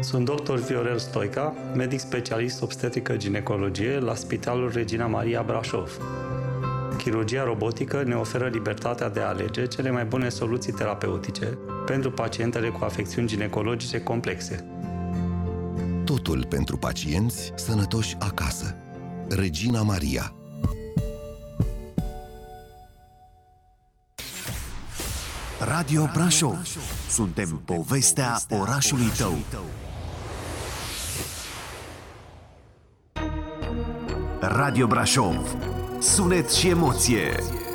Sunt dr. Viorel Stoica, medic specialist obstetrică-ginecologie la Spitalul Regina Maria Brașov. Chirurgia robotică ne oferă libertatea de a alege cele mai bune soluții terapeutice pentru pacientele cu afecțiuni ginecologice complexe. Totul pentru pacienți sănătoși acasă. Regina Maria. Radio Brașov. Suntem povestea orașului tău. Radio Brașov. Sunet și emoție.